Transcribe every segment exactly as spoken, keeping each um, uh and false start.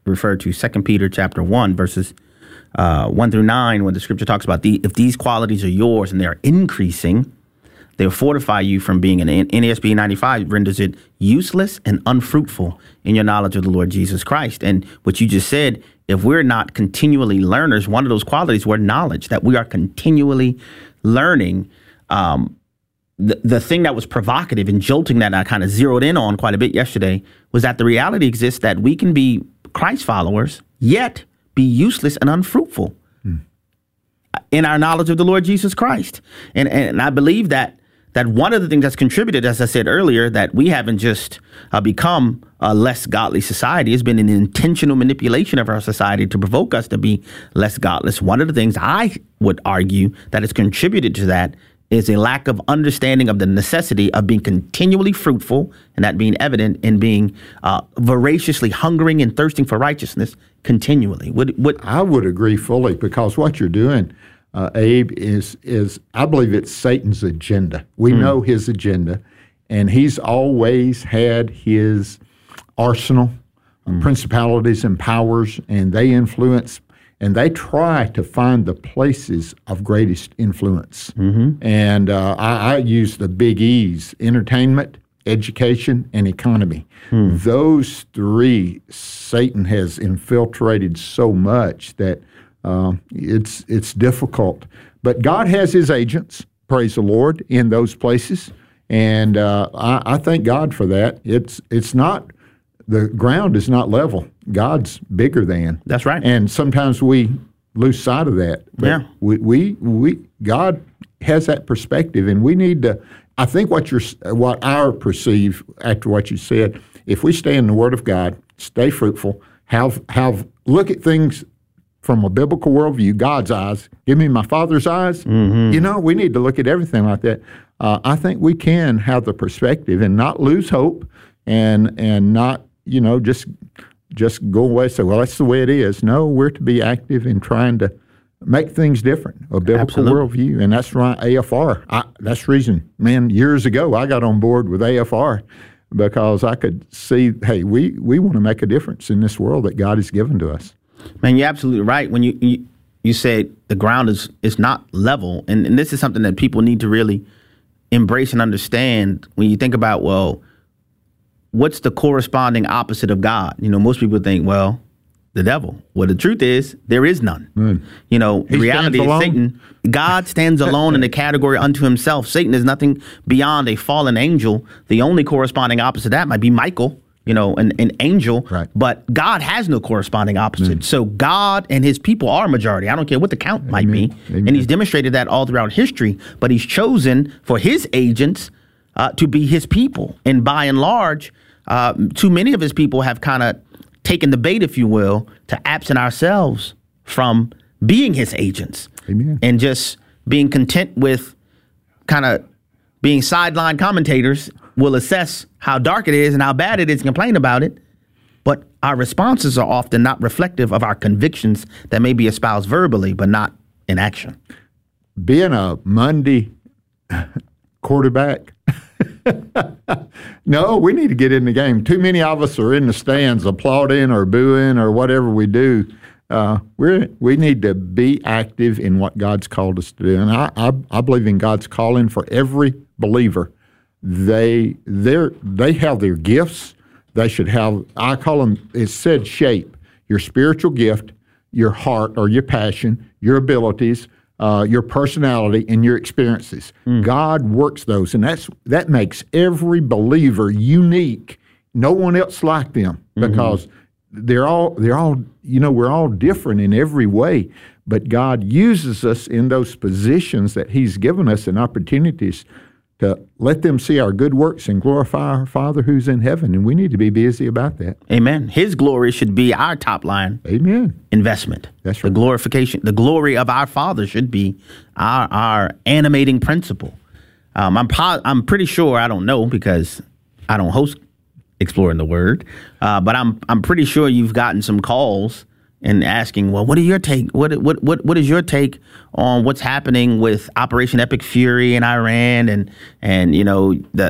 refer to Second Peter chapter one, verses uh, one through nine, when the scripture talks about the, if these qualities are yours and they're increasing, they'll fortify you from being an N A S B ninety-five renders it useless and unfruitful in your knowledge of the Lord Jesus Christ. And what you just said, if we're not continually learners, one of those qualities were knowledge, that we are continually learning. Um, the, the thing that was provocative and jolting that I kind of zeroed in on quite a bit yesterday was that the reality exists that we can be Christ followers, yet be useless and unfruitful hmm. in our knowledge of the Lord Jesus Christ. And, and I believe that that one of the things that's contributed, as I said earlier, that we haven't just uh, become a less godly society. It's been an intentional manipulation of our society to provoke us to be less godless. One of the things I would argue that has contributed to that is a lack of understanding of the necessity of being continually fruitful, and that being evident in being uh, voraciously hungering and thirsting for righteousness continually. Would, would I would agree fully, because what you're doing, Uh, Abe, is, is I believe it's Satan's agenda. We mm. know his agenda, and he's always had his arsenal, mm. principalities and powers, and they influence, and they try to find the places of greatest influence. Mm-hmm. And uh, I, I use the big E's: entertainment, education, and economy. Mm. Those three, Satan has infiltrated so much that Uh, it's it's difficult, but God has his agents, praise the Lord, in those places, and uh, I, I thank God for that. It's it's not, the ground is not level. God's bigger than. That's right. And sometimes we lose sight of that. But yeah. We, we we God has that perspective, and we need to. I think what you're what I perceive after what you said, if we stay in the Word of God, stay fruitful, have have look at things from a biblical worldview, God's eyes, give me my Father's eyes. Mm-hmm. You know, we need to look at everything like that. Uh, I think we can have the perspective and not lose hope, and and not, you know, just just go away and say, well, that's the way it is. No, we're to be active in trying to make things different, a biblical Absolutely. worldview. And that's right, A F R. I, that's the reason, man, years ago I got on board with A F R, because I could see, hey, we, we want to make a difference in this world that God has given to us. Man, you're absolutely right. When you you, you said the ground is, is not level, and, and this is something that people need to really embrace and understand. When you think about, well, what's the corresponding opposite of God? You know, most people think, well, the devil. Well, the truth is, there is none. Mm. You know, the reality is Satan. God stands alone in the category unto himself. Satan is nothing beyond a fallen angel. The only corresponding opposite of that might be Michael, you know, an, an angel, right. But God has no corresponding opposite. Mm. So God and his people are majority. I don't care what the count Amen. might be. Amen. And he's demonstrated that all throughout history, but he's chosen for his agents uh, to be his people. And by and large, uh, too many of his people have kind of taken the bait, if you will, to absent ourselves from being his agents. Amen. And just being content with kind of being sideline commentators. Will assess how dark it is and how bad it is and complain about it. But our responses are often not reflective of our convictions that may be espoused verbally, but not in action. Being a Monday quarterback, no, we need to get in the game. Too many of us are in the stands applauding or booing or whatever we do. Uh, we we need to be active in what God's called us to do. And I, I, I believe in God's calling for every believer. They they they have their gifts. They should have, I call them, it's said shape, your spiritual gift, your heart or your passion, your abilities, uh, your personality, and your experiences. Mm. God works those, and that's that makes every believer unique. No one else like them, because mm-hmm. they're all they're all you know we're all different in every way. But God uses us in those positions that He's given us and opportunities to let them see our good works and glorify our Father who's in heaven. And we need to be busy about that. Amen. His glory should be our top line Amen. investment. That's right. The glorification, the glory of our Father should be our our animating principle. Um, I'm po- I'm pretty sure, I don't know because I don't host Exploring the Word, uh, but I'm I'm pretty sure you've gotten some calls and asking, well, what are your take? What what what what is your take on what's happening with Operation Epic Fury in Iran, and and you know the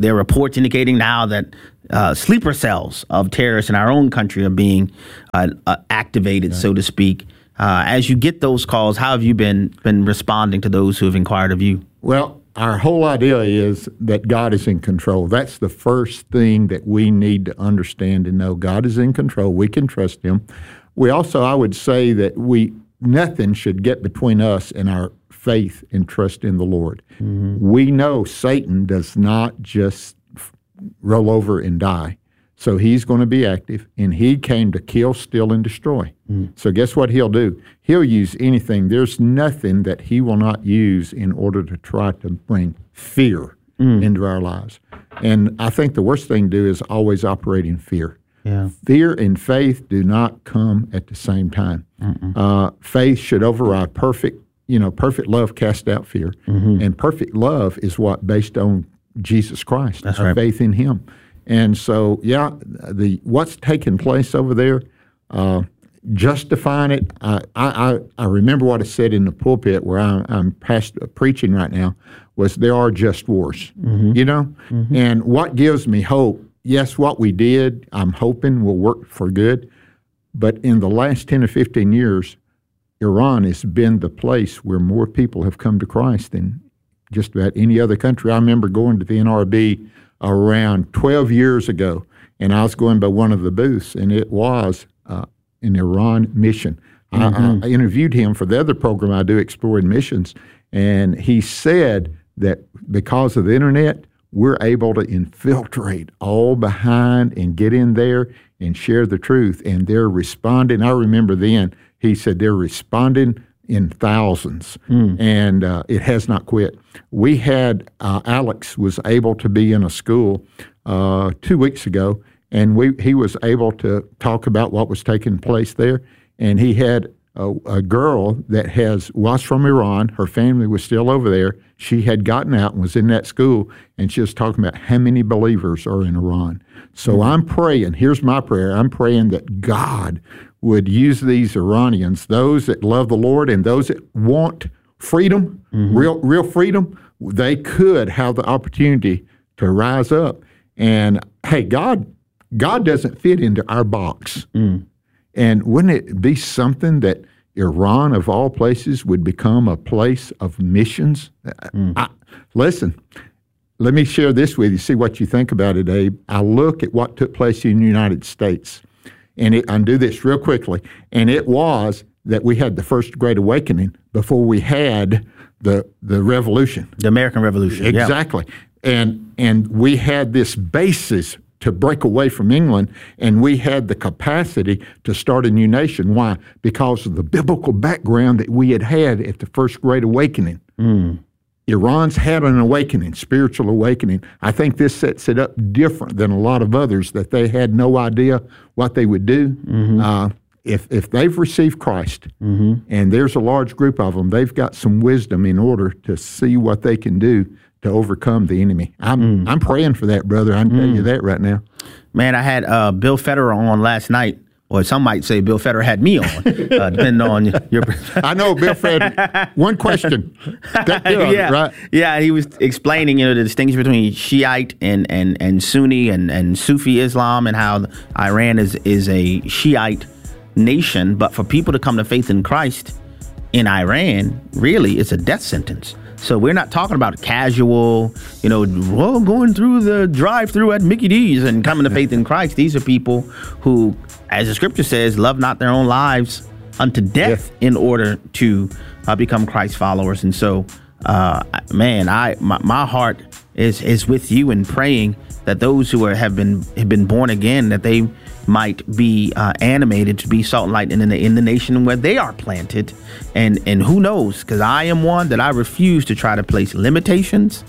there are reports indicating now that uh, sleeper cells of terrorists in our own country are being uh, uh, activated, yeah. so to speak. Uh, as you get those calls, how have you been been responding to those who have inquired of you? Well, our whole idea is that God is in control. That's the first thing that we need to understand and know. God is in control. We can trust him. We also, I would say that we nothing should get between us and our faith and trust in the Lord. Mm-hmm. We know Satan does not just roll over and die. So he's going to be active, and he came to kill, steal, and destroy. Mm. So guess what he'll do? He'll use anything. There's nothing that he will not use in order to try to bring fear mm. into our lives. And I think the worst thing to do is always operate in fear. Yeah. Fear and faith do not come at the same time. Uh, faith should override perfect, you know, perfect love casts out fear. Mm-hmm. And perfect love is what based on Jesus Christ, That's our right. faith in him. And so, yeah, the what's taking place over there, uh, justifying it, I, I, I remember what I said in the pulpit where I, I'm past, uh, preaching right now, was there are just wars, mm-hmm. you know? Mm-hmm. And what gives me hope, yes, what we did, I'm hoping will work for good. But in the last ten or fifteen years, Iran has been the place where more people have come to Christ than just about any other country. I remember going to the N R B around twelve years ago, and I was going by one of the booths, and it was uh, an Iran mission. Mm-hmm. I, I interviewed him for the other program I do, Exploring Missions, and he said that because of the internet, we're able to infiltrate all behind and get in there and share the truth, and they're responding. I remember then, he said they're responding in thousands, mm. and uh, it has not quit. We had, uh, Alex was able to be in a school uh, two weeks ago, and we he was able to talk about what was taking place there, and he had a, a girl that has was from Iran. Her family was still over there. She had gotten out and was in that school, and she was talking about how many believers are in Iran. So mm. I'm praying, here's my prayer, I'm praying that God would use these Iranians, those that love the Lord and those that want freedom, mm-hmm. real real freedom, they could have the opportunity to rise up. And hey, God, God doesn't fit into our box. Mm. And wouldn't it be something that Iran, of all places, would become a place of missions? Mm. I, listen, let me share this with you, see what you think about it, Abe. I look at what took place in the United States. And it, I'll do this real quickly. And it was that we had the First Great Awakening before we had the the Revolution. The American Revolution. Exactly. Yeah. And and we had this basis to break away from England, and we had the capacity to start a new nation. Why? Because of the biblical background that we had had at the First Great Awakening. Mm. Iran's had an awakening, spiritual awakening. I think this sets it up different than a lot of others that they had no idea what they would do. Mm-hmm. Uh, if if they've received Christ, mm-hmm. and there's a large group of them, they've got some wisdom in order to see what they can do to overcome the enemy. I'm mm. I'm praying for that, brother. I can mm. tell you that right now. Man, I had uh, Bill Federer on last night. Or some might say Bill Federer had me on, uh, depending on your. I know Bill Federer. One question. That, yeah, right? Yeah. He was explaining, you know, the distinction between Shiite and, and, and Sunni and, and Sufi Islam, and how Iran is is a Shiite nation, but for people to come to faith in Christ in Iran, really, it's a death sentence. So we're not talking about casual, you know, well, going through the drive-through at Mickey D's and coming to faith in Christ. These are people who, as the scripture says, love not their own lives unto death yeah. in order to uh, become Christ followers. And so, uh, man, I my, my heart is is with you in praying that those who are, have been have been born again, that they might be uh, animated to be salt and light in the, in the nation where they are planted. And and who knows, because I am one that I refuse to try to place limitations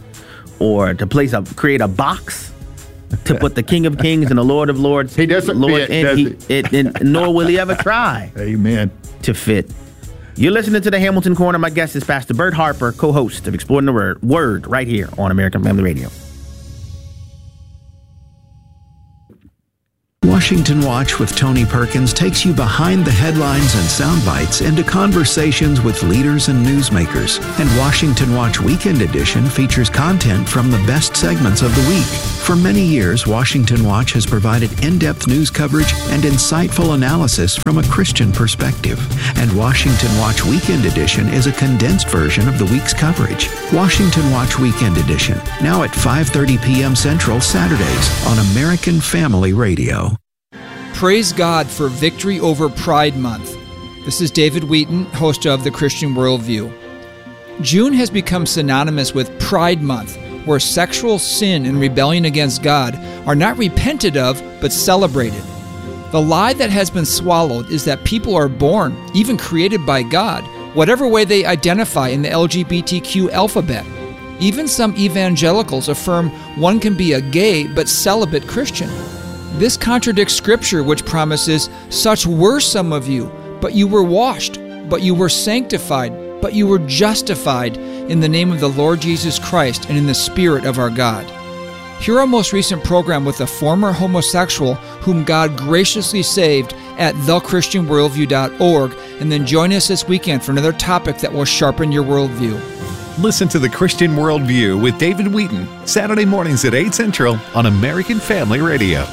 or to place a create a box to put the King of Kings and the Lord of Lords. He doesn't Lord, fit, and does he, it, and, nor will he ever try. Amen. To fit. You're listening to the Hamilton Corner. My guest is Pastor Bert Harper, co-host of Exploring the Word, Word right here on American Family Radio. Washington Watch with Tony Perkins takes you behind the headlines and sound bites into conversations with leaders and newsmakers. And Washington Watch Weekend Edition features content from the best segments of the week. For many years, Washington Watch has provided in-depth news coverage and insightful analysis from a Christian perspective. And Washington Watch Weekend Edition is a condensed version of the week's coverage. Washington Watch Weekend Edition, now at five thirty p.m. Central Saturdays on American Family Radio. Praise God for Victory Over Pride Month. This is David Wheaton, host of The Christian Worldview. June has become synonymous with Pride Month, where sexual sin and rebellion against God are not repented of, but celebrated. The lie that has been swallowed is that people are born, even created by God, whatever way they identify in the L G B T Q alphabet. Even some evangelicals affirm one can be a gay but celibate Christian. This contradicts Scripture, which promises, "Such were some of you, but you were washed, but you were sanctified, but you were justified in the name of the Lord Jesus Christ and in the Spirit of our God." Hear our most recent program with a former homosexual whom God graciously saved at the christian worldview dot org, and then join us this weekend for another topic that will sharpen your worldview. Listen to The Christian Worldview with David Wheaton, Saturday mornings at eight Central on American Family Radio.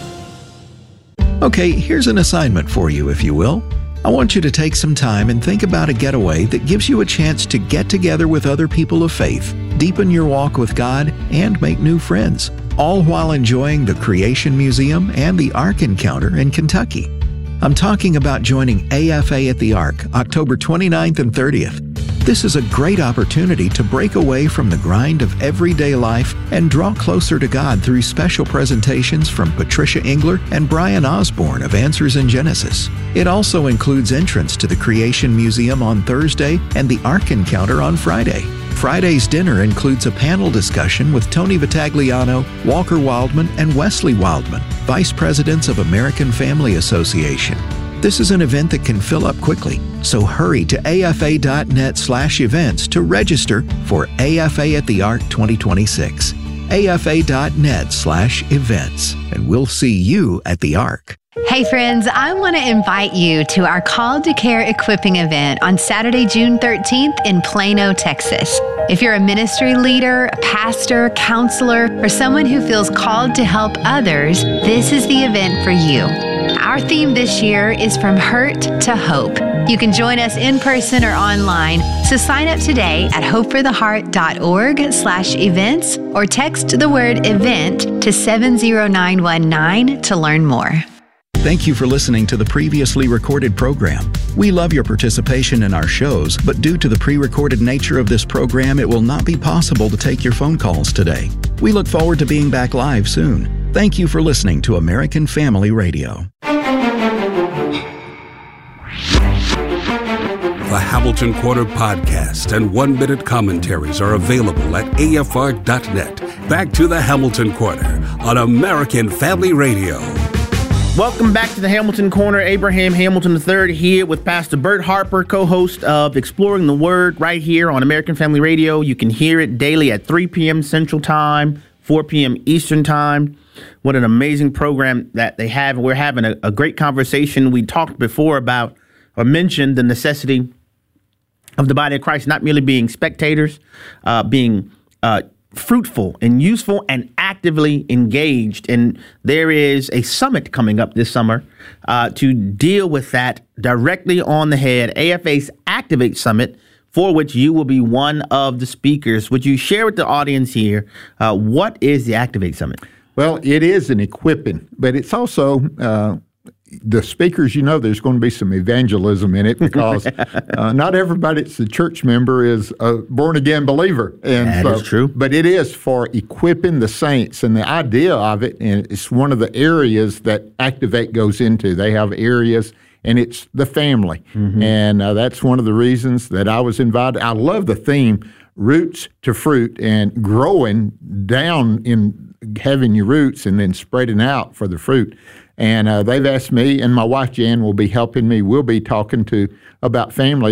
Okay, here's an assignment for you, if you will. I want you to take some time and think about a getaway that gives you a chance to get together with other people of faith, deepen your walk with God, and make new friends, all while enjoying the Creation Museum and the Ark Encounter in Kentucky. I'm talking about joining A F A at the Ark, October twenty-ninth and thirtieth. This is a great opportunity to break away from the grind of everyday life and draw closer to God through special presentations from Patricia Engler and Brian Osborne of Answers in Genesis. It also includes entrance to the Creation Museum on Thursday and the Ark Encounter on Friday. Friday's dinner includes a panel discussion with Tony Vitagliano, Walker Wildman, and Wesley Wildman, Vice Presidents of American Family Association. This is an event that can fill up quickly, so hurry to afa.net slash events to register for A F A at the Ark twenty twenty-six. afa.net slash events, and we'll see you at the Ark. Hey friends, I want to invite you to our Called to Care equipping event on Saturday, June thirteenth in Plano, Texas. If you're a ministry leader, a pastor, counselor, or someone who feels called to help others, this is the event for you. Our theme this year is From Hurt to Hope. You can join us in person or online, so sign up today at hopefortheheart.org slash events or text the word event to seven zero nine one nine to learn more. Thank you for listening to the previously recorded program. We love your participation in our shows, but due to the pre-recorded nature of this program, it will not be possible to take your phone calls today. We look forward to being back live soon. Thank you for listening to American Family Radio. The Hamilton Corner podcast and one-minute commentaries are available at A F R dot net. Back to the Hamilton Corner on American Family Radio. Welcome back to the Hamilton Corner. Abraham Hamilton the third here with Pastor Bert Harper, co-host of Exploring the Word right here on American Family Radio. You can hear it daily at three p.m. Central Time, four p.m. Eastern Time. What an amazing program that they have. We're having a, a great conversation. We talked before about or mentioned the necessity of the body of Christ not merely being spectators, uh, being uh, fruitful and useful and actively engaged. And there is a summit coming up this summer uh, to deal with that directly on the head, A F A's Activate Summit, for which you will be one of the speakers. Would you share with the audience here, uh, what is the Activate Summit? Well, it is an equipping, but it's also uh, the speakers, you know, there's going to be some evangelism in it because uh, not everybody that's a church member is a born-again believer. And that so, is true. But it is for equipping the saints. And the idea of it, and it's one of the areas that Activate goes into. They have areas, and it's the family. Mm-hmm. And uh, that's one of the reasons that I was invited. I love the theme, Roots to Fruit, and growing down in having your roots and then spreading out for the fruit. And uh, they've asked me, and my wife Jan will be helping me. We'll be talking to about family. And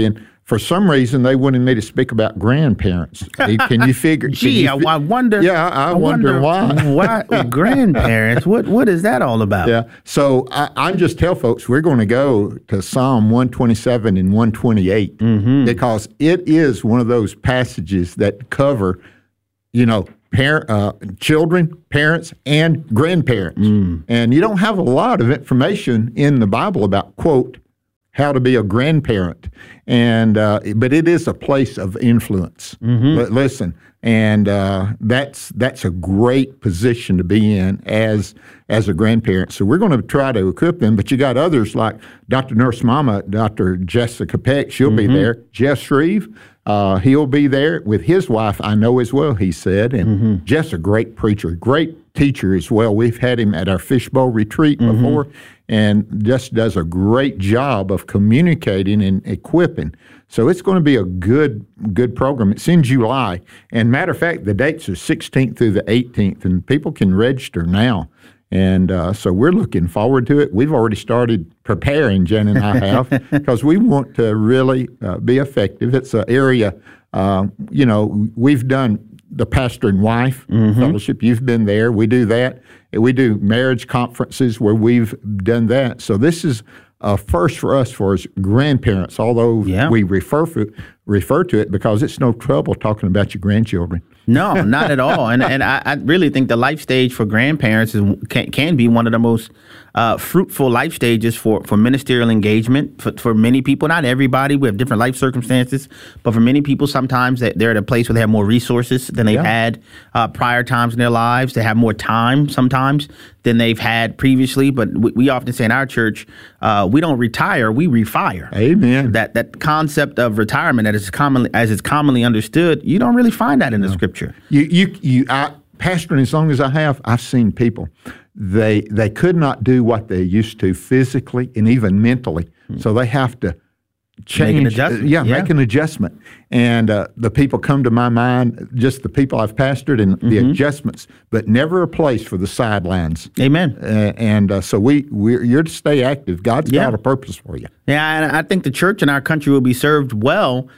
For some reason, they wanted me to speak about grandparents. Can you figure? Gee, you I, fi- I wonder. Yeah, I, I wonder, wonder why. Why grandparents? What What is that all about? Yeah. So I, I just tell folks we're going to go to Psalm one twenty-seven and one twenty-eight Mm-hmm. because it is one of those passages that cover, you know, parent, uh, children, parents, and grandparents. Mm. And you don't have a lot of information in the Bible about, quote, how to be a grandparent, and uh, but it is a place of influence. Mm-hmm. L- listen, and uh, that's that's a great position to be in as as a grandparent. So we're going to try to equip them. But you got others like Doctor Nurse Mama, Doctor Jessica Peck. She'll Mm-hmm. be there. Jeff Shreve, uh, he'll be there with his wife. I know as well. He said, and Mm-hmm. Jeff's a great preacher, great teacher as well. We've had him at our fishbowl retreat Mm-hmm. before, and just does a great job of communicating and equipping. So it's going to be a good good program. It's in July, and matter of fact, the dates are sixteenth through the eighteenth, and people can register now. And uh, so we're looking forward to it. We've already started preparing, Jen and I have, because we want to really uh, be effective. It's an area, uh, you know, we've done the pastor and wife Mm-hmm. fellowship. You've been there. We do that. We do marriage conferences where we've done that. So this is a first for us for as grandparents, although Yeah. we refer to, refer to it because it's no trouble talking about your grandchildren. No, not at all. And and I, I really think the life stage for grandparents is, can, can be one of the most uh, fruitful life stages for, for ministerial engagement for, for many people. Not everybody. We have different life circumstances. But for many people, sometimes they- they're at a place where they have more resources than they've Yeah. had uh, prior times in their lives. They have more time sometimes than they've had previously. But we, we often say in our church, uh, we don't retire, we refire. Amen. That that concept of retirement that is commonly as it's commonly understood, you don't really find that in the scripture. You, you, you. I, pastoring as long as I have, I've seen people. They they could not do what they used to physically and even mentally, so they have to change. adjustment, uh, yeah, yeah. make an adjustment. And uh, the people come to my mind, just the people I've pastored and the adjustments, but never a place for the sidelines. Amen. Uh, and uh, so we we're, you're to stay active. God's Yeah. got a purpose for you. Yeah, and I think the church in our country will be served well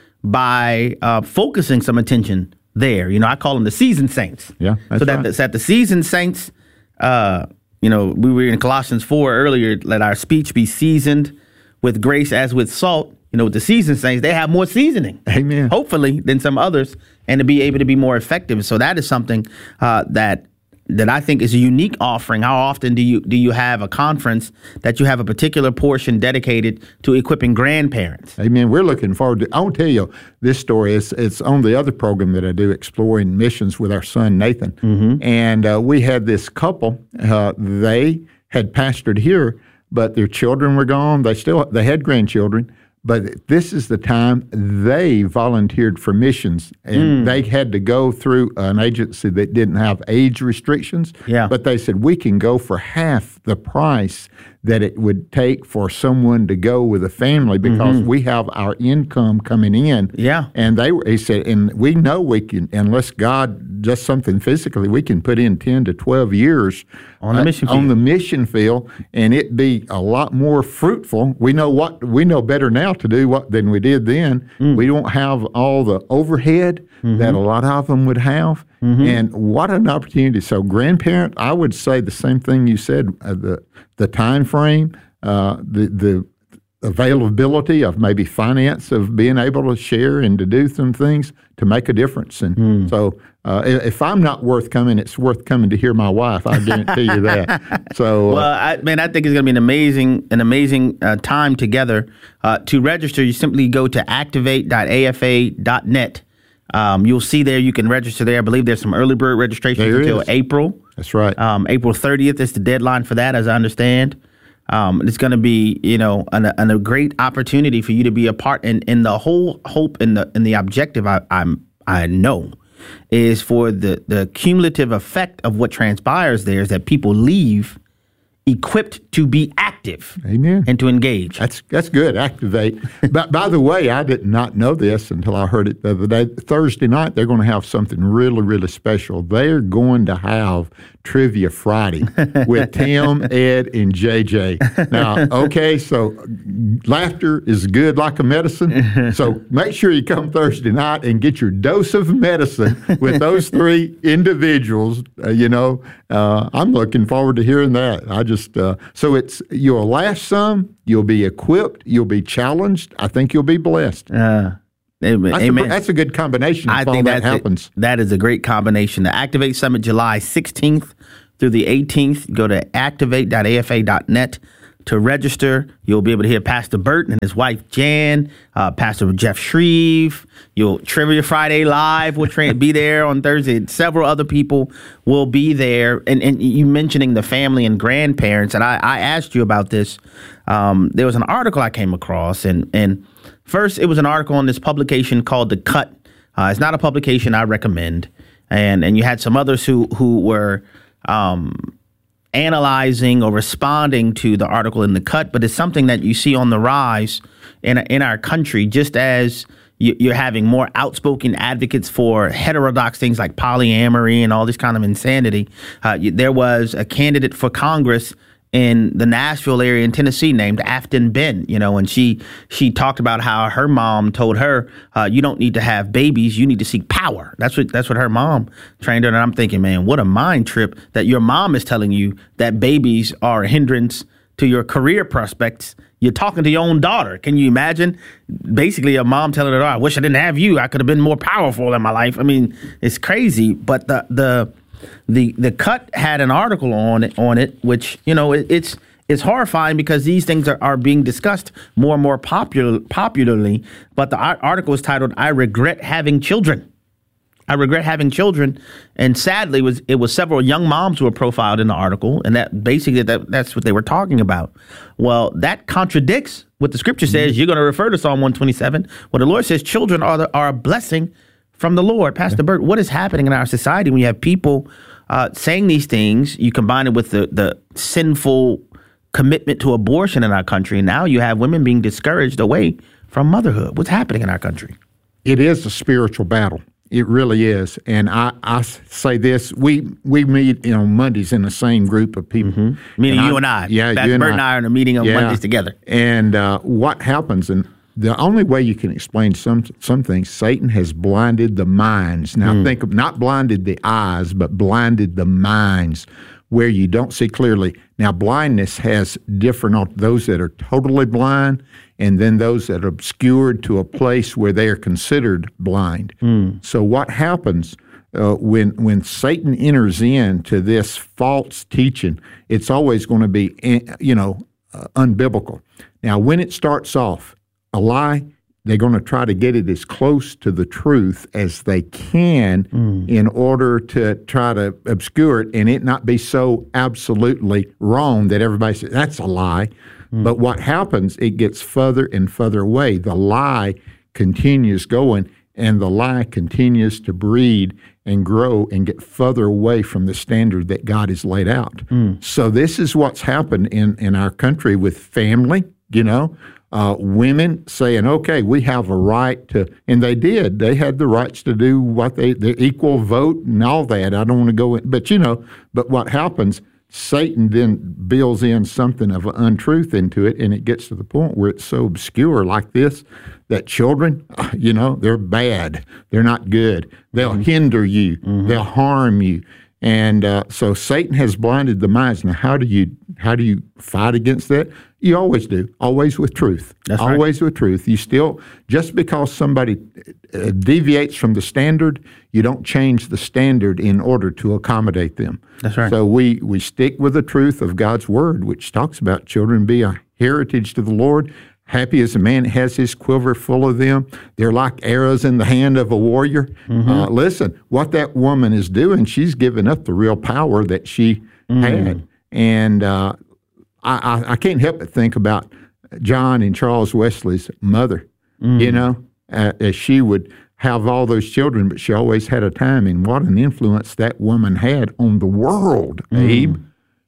by uh, focusing some attention there. You know, I call them the seasoned saints. Yeah, that's so that, right. the, so that the seasoned saints, uh, you know, we were in Colossians four earlier, let our speech be seasoned with grace as with salt. You know, with the seasoned saints, they have more seasoning. Amen. Hopefully than some others, and to be able to be more effective. So that is something uh, that that I think is a unique offering. How often do you do you have a conference that you have a particular portion dedicated to equipping grandparents? Amen. We're looking forward to. I want to tell you this story. It's it's on the other program that I do, Exploring Missions with our son Nathan. Mm-hmm. And uh, we had this couple. Uh, they had pastored here, but their children were gone. They still they had grandchildren. But this is the time they volunteered for missions, and Mm. they had to go through an agency that didn't have age restrictions. Yeah. But they said, we can go for half the price that it would take for someone to go with a family because we have our income coming in. Mm-hmm. Yeah. And they were, he said, and we know we can, unless God does something physically, we can put in ten to twelve years On the uh, mission on field. the mission field, and it be a lot more fruitful. We know what we know better now to do what than we did then. Mm. We don't have all the overhead Mm-hmm. that a lot of them would have, and what an opportunity! So, grandparent, I would say the same thing you said. Uh, the the time frame, uh, the the availability of maybe finance of being able to share and to do some things to make a difference. And Hmm. so uh, if if I'm not worth coming, it's worth coming to hear my wife. I guarantee you that. So, uh, Well, I, man, I think it's going to be an amazing, an amazing uh, time together. Uh, to register, you simply go to activate dot a f a dot net. Um, you'll see there you can register there. I believe there's some early bird registrations There until is. April. that's right. Um, April thirtieth is the deadline for that, as I understand. Um, it's going to be, you know, an, an, a great opportunity for you to be a part. And, and the whole hope and the and the objective, I, I'm I know, is for the the cumulative effect of what transpires there is that people leave equipped to be active. Amen. And to engage. That's that's good. Activate. But by the way, I did not know this until I heard it the other day. Thursday night, they're going to have something really, really special. They're going to have Trivia Friday with Tim, Ed, and J J. Now, okay, so laughter is good like a medicine. So make sure you come Thursday night and get your dose of medicine with those three individuals. Uh, you know, uh, I'm looking forward to hearing that. I just uh, so it's you'll laugh some, you'll be equipped, you'll be challenged. I think you'll be blessed. Uh, amen. That's, a, that's a good combination. If I all think that that's happens. A, that is a great combination. The Activate Summit, July sixteenth through the eighteenth. Go to activate dot a f a dot net to register. You'll be able to hear Pastor Burton and his wife Jan, uh, Pastor Jeff Shreve. You'll Trivia Friday Live will tra- be there on Thursday. Several other people will be there. And, and you mentioning the family and grandparents, and I, I asked you about this. Um, there was an article I came across, and and first it was an article on this publication called The Cut. Uh, it's not a publication I recommend, and and you had some others who who were. Um, analyzing or responding to the article in The Cut, but it's something that you see on the rise in in our country, just as you, you're having more outspoken advocates for heterodox things like polyamory and all this kind of insanity. Uh, you, there was a candidate for Congress in the Nashville area in Tennessee named Afton Ben, you know, and she she talked about how her mom told her, uh, you don't need to have babies, you need to seek power. That's what that's what her mom trained her. And I'm thinking, man, what a mind trip that your mom is telling you that babies are a hindrance to your career prospects. You're talking to your own daughter. Can you imagine? Basically, a mom telling her, oh, I wish I didn't have you. I could have been more powerful in my life. I mean, it's crazy. But the the The the Cut had an article on it, on it, which, you know, it, it's it's horrifying because these things are, are being discussed more and more popular, popularly. But the article was titled, I Regret Having Children. I regret having children. And sadly, it was it was several young moms who were profiled in the article. And that basically that that's what they were talking about. Well, that contradicts what the scripture says. Mm-hmm. You're going to refer to Psalm one twenty-seven. Well, the Lord says children are the, are a blessing from the Lord. Pastor yeah. Burt, what is happening in our society when you have people uh, saying these things? You combine it with the, the sinful commitment to abortion in our country. And now you have women being discouraged away from motherhood. What's happening in our country? It is a spiritual battle. It really is. And I, I say this, we we meet you know Mondays in the same group of people. Mm-hmm. Meaning and you I, and I. Yeah, Pastor you and Burt I. and I are in a meeting on yeah. Mondays together. And uh, what happens, and the only way you can explain some some things, Satan has blinded the minds. Now mm. think of not blinded the eyes, but blinded the minds where you don't see clearly. Now blindness has different, those that are totally blind and then those that are obscured to a place where they are considered blind. Mm. So what happens uh, when when Satan enters into this false teaching, it's always going to be, you know, uh, unbiblical. Now when it starts off, a lie, they're going to try to get it as close to the truth as they can mm. in order to try to obscure it and it not be so absolutely wrong that everybody says, that's a lie. Mm. But what happens, it gets further and further away. The lie continues going and the lie continues to breed and grow and get further away from the standard that God has laid out. Mm. So this is what's happened in, in our country with family, you know, Uh, women saying, okay, we have a right to, and they did. They had the rights to do what they, the equal vote and all that. I don't want to go in, but you know, but what happens, Satan then builds in something of an untruth into it, and it gets to the point where it's so obscure like this that children, you know, they're bad. They're not good. They'll mm-hmm. hinder you. Mm-hmm. They'll harm you. And uh, so Satan has blinded the minds. Now, how do you how do you fight against that? You always do, always with truth. That's always right. with truth. You still, just because somebody uh, deviates from the standard, you don't change the standard in order to accommodate them. That's right. So we, we stick with the truth of God's word, which talks about children be a heritage to the Lord. Happy as a man has his quiver full of them. They're like arrows in the hand of a warrior. Mm-hmm. Uh, listen, what that woman is doing, she's giving up the real power that she mm. had. And uh, I, I, I can't help but think about John and Charles Wesley's mother, mm. you know, uh, as she would have all those children, but she always had a time. And what an influence that woman had on the world, mm. Abe.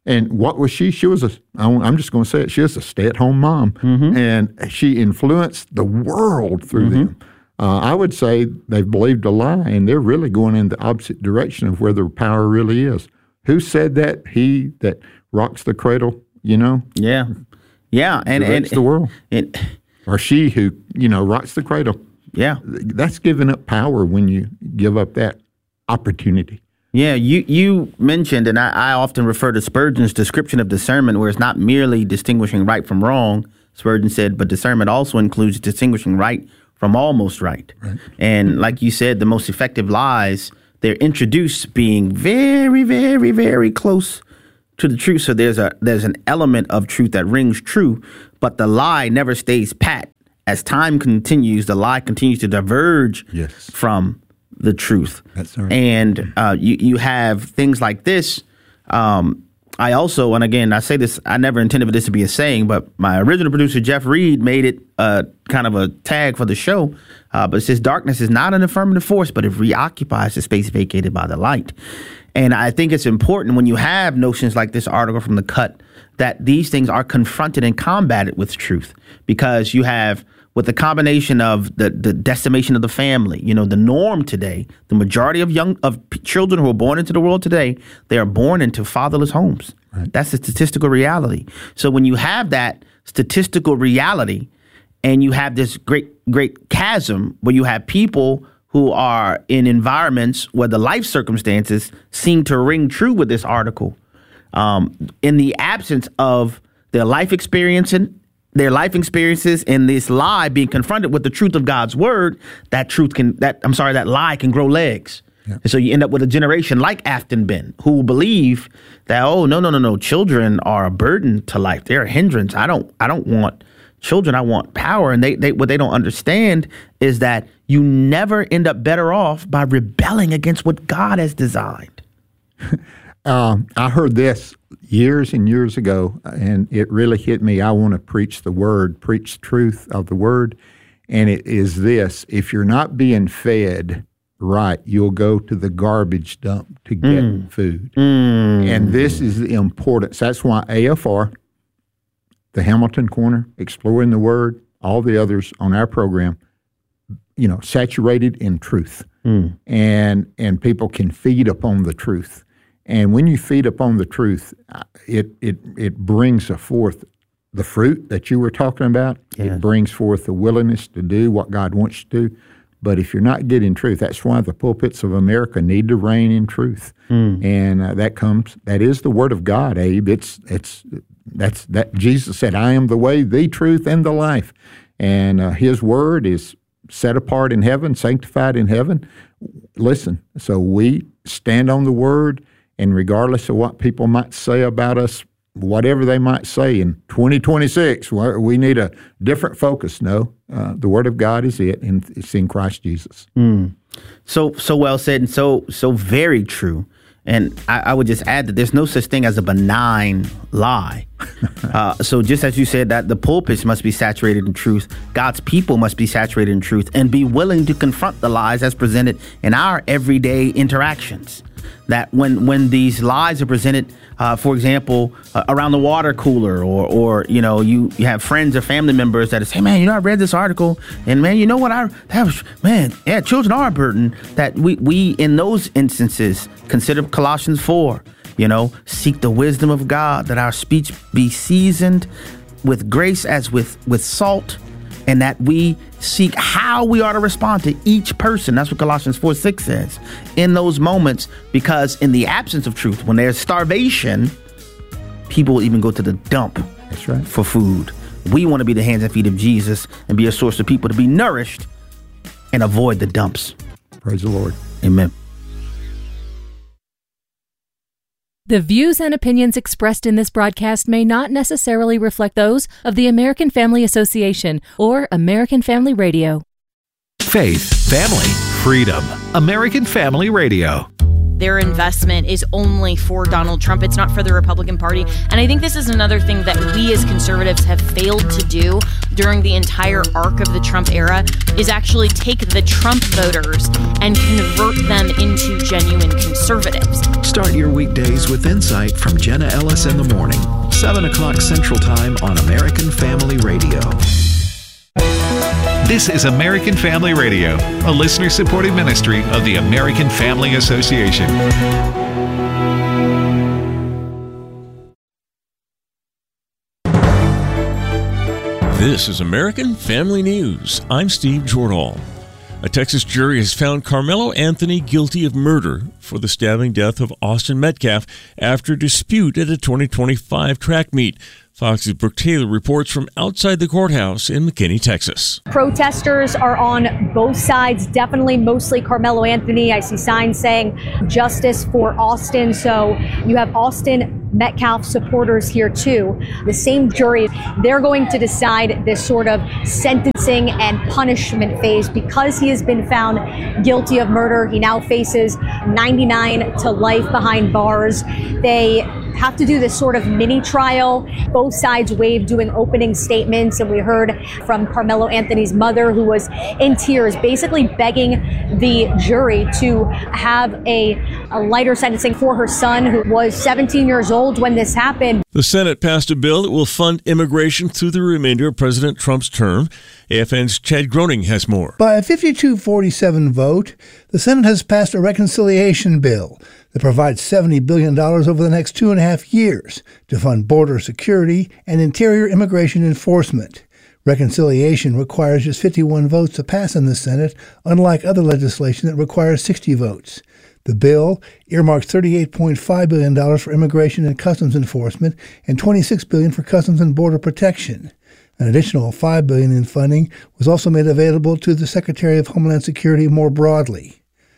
And what was she? She was a, I'm just going to say it, she was a stay-at-home mom. Mm-hmm. And she influenced the world through mm-hmm. them. Uh, I would say they've believed a lie, and they're really going in the opposite direction of where their power really is. Who said that? He that rocks the cradle, you know? Yeah. Yeah. And, and the world. And, or she who, you know, rocks the cradle. Yeah. That's giving up power when you give up that opportunity. Yeah, you, you mentioned, and I, I often refer to Spurgeon's description of discernment, where it's not merely distinguishing right from wrong. Spurgeon said, but discernment also includes distinguishing right from almost right. right. And like you said, the most effective lies, they're introduced being very, very, very close to the truth. So there's a there's an element of truth that rings true, but the lie never stays pat. As time continues, the lie continues to diverge yes. from the truth. That's right. And uh, you, you have things like this. Um, I also, and again, I say this, I never intended for this to be a saying, but my original producer, Jeff Reed, made it uh, kind of a tag for the show. Uh, but it says, darkness is not an affirmative force, but it reoccupies the space vacated by the light. And I think it's important when you have notions like this article from The Cut, that these things are confronted and combated with truth, because you have, with the combination of the, the decimation of the family, you know, the norm today, the majority of young of p- children who are born into the world today, they are born into fatherless homes. Right. That's the statistical reality. So when you have that statistical reality, and you have this great, great chasm where you have people who are in environments where the life circumstances seem to ring true with this article, um, in the absence of their life experience and their life experiences and this lie being confronted with the truth of God's word, that truth can, that, I'm sorry, that lie can grow legs. Yeah. And so you end up with a generation like Afton Ben, who will believe that, oh, no, no, no, no, children are a burden to life. They're a hindrance. I don't, I don't want children. I want power. And they, they, what they don't understand is that you never end up better off by rebelling against what God has designed. Um, I heard this years and years ago, and it really hit me. I want to preach the word, preach truth of the word, and it is this: if you're not being fed right, you'll go to the garbage dump to get mm. food. Mm. And this is the importance. That's why A F R, the Hamilton Corner, Exploring the Word, all the others on our program, you know, saturated in truth. Mm. And and people can feed upon the truth. And when you feed upon the truth, it it it brings forth the fruit that you were talking about. Yes. It brings forth the willingness to do what God wants you to do. But if you're not getting truth, that's why the pulpits of America need to reign in truth. Mm. And uh, that comes, that is the word of God, Abe. It's it's that's that Jesus said, "I am the way, the truth, and the life." And uh, His word is set apart in heaven, sanctified in heaven. Listen, so we stand on the word. And regardless of what people might say about us, whatever they might say in twenty twenty-six, we need a different focus. No, uh, the Word of God is it, and it's in Christ Jesus. Mm. So, so well said, and so so very true. And I, I would just add that there's no such thing as a benign lie. uh, so just as you said that the pulpits must be saturated in truth, God's people must be saturated in truth and be willing to confront the lies as presented in our everyday interactions. That when when these lies are presented, uh, for example, uh, around the water cooler, or or you know you, you have friends or family members that say, man, you know I read this article, and man, you know what I have, man, yeah, children are a burden. That we we in those instances consider Colossians four, you know, seek the wisdom of God, that our speech be seasoned with grace as with with salt, and that we seek how we are to respond to each person. That's what Colossians four six says. In those moments, because in the absence of truth, when there's starvation, people will even go to the dump That's right. for food. We want to be the hands and feet of Jesus and be a source of people to be nourished and avoid the dumps. Praise the Lord. Amen. The views and opinions expressed in this broadcast may not necessarily reflect those of the American Family Association or American Family Radio. Faith, family, freedom. American Family Radio. their investment is only for Donald Trump. It's not for the Republican Party. And I think this is another thing that we as conservatives have failed to do during the entire arc of the Trump era is actually take the Trump voters and convert them into genuine conservatives. Start your weekdays with insight from Jenna Ellis in the morning, seven o'clock Central Time on American Family Radio. This is American Family Radio, a listener-supported ministry of the American Family Association. This is American Family News. I'm Steve Jordahl. A Texas jury has found Carmelo Anthony guilty of murder for the stabbing death of Austin Metcalf after a dispute at a twenty twenty-five track meet. Fox's Brooke Taylor reports from outside the courthouse in McKinney, Texas. Protesters are on both sides, definitely mostly Carmelo Anthony. I see signs saying justice for Austin. So you have Austin Metcalf supporters here too. The same jury, they're going to decide this sort of sentencing and punishment phase because he has been found guilty of murder. He now faces ninety-nine to life behind bars. They have to do this sort of mini trial. Both sides waived doing opening statements, and we heard from Carmelo Anthony's mother, who was in tears, basically begging the jury to have a, a lighter sentencing for her son, who was seventeen years old when this happened. The Senate passed a bill that will fund immigration through the remainder of President Trump's term. A F N's Chad Groening has more. By a fifty-two forty-seven vote, the Senate has passed a reconciliation bill that provides seventy billion dollars over the next two and a half years to fund border security and interior immigration enforcement. Reconciliation requires just fifty-one votes to pass in the Senate, unlike other legislation that requires sixty votes. The bill earmarks thirty-eight point five billion dollars for immigration and customs enforcement and twenty-six billion dollars for customs and border protection. An additional five billion dollars in funding was also made available to the Secretary of Homeland Security more broadly.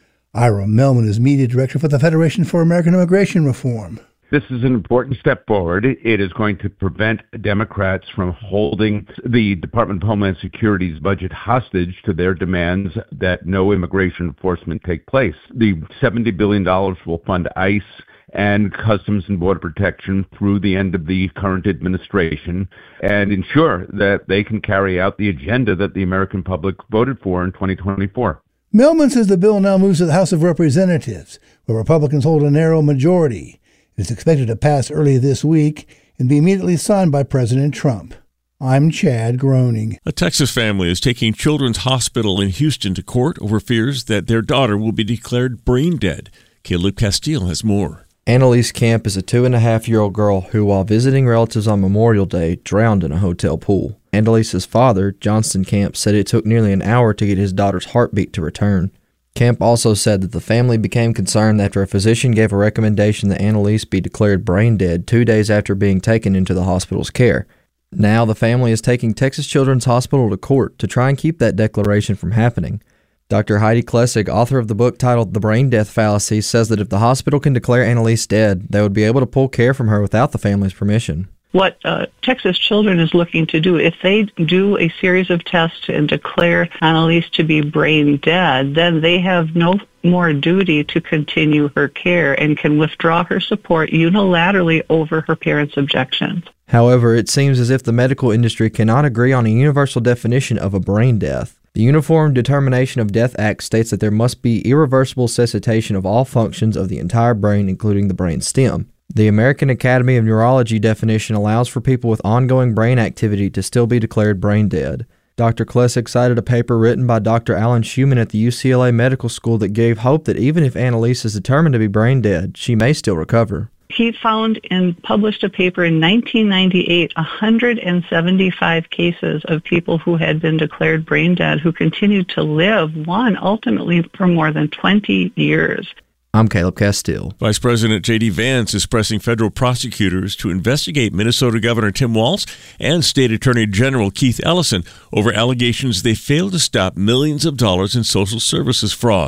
Ira Melman is media director for the Federation for American Immigration Reform. This is an important step forward. It is going to prevent Democrats from holding the Department of Homeland Security's budget hostage to their demands that no immigration enforcement take place. The seventy billion dollars will fund ICE and Customs and Border Protection through the end of the current administration and ensure that they can carry out the agenda that the American public voted for in twenty twenty-four. Melman says the bill now moves to the House of Representatives, where Republicans hold a narrow majority. It is expected to pass early this week and be immediately signed by President Trump. I'm Chad Groening. A Texas family is taking Children's Hospital in Houston to court over fears that their daughter will be declared brain dead. Caleb Castile has more. Annalise Camp is a two-and-a-half-year-old girl who, while visiting relatives on Memorial Day, drowned in a hotel pool. Annalise's father, Johnston Camp, said it took nearly an hour to get his daughter's heartbeat to return. Camp also said that the family became concerned after a physician gave a recommendation that Annalise be declared brain dead two days after being taken into the hospital's care. Now the family is taking Texas Children's Hospital to court to try and keep that declaration from happening. Doctor Heidi Klessig, author of the book titled The Brain Death Fallacy, says that if the hospital can declare Annalise dead, they would be able to pull care from her without the family's permission. What uh, Texas Children is looking to do, if they do a series of tests and declare Annalise to be brain dead, then they have no more duty to continue her care and can withdraw her support unilaterally over her parents' objections. However, it seems as if the medical industry cannot agree on a universal definition of a brain death. The Uniform Determination of Death Act states that there must be irreversible cessation of all functions of the entire brain, including the brain stem. The American Academy of Neurology definition allows for people with ongoing brain activity to still be declared brain dead. Doctor Klessig cited a paper written by Doctor Alan Schumann at the U C L A Medical School that gave hope that even if Annalise is determined to be brain dead, she may still recover. He found and published a paper in nineteen ninety-eight, one hundred seventy-five cases of people who had been declared brain dead who continued to live, one ultimately for more than twenty years. I'm Caleb Castile. Vice President J D. Vance is pressing federal prosecutors to investigate Minnesota Governor Tim Walz and State Attorney General Keith Ellison over allegations they failed to stop millions of dollars in social services fraud.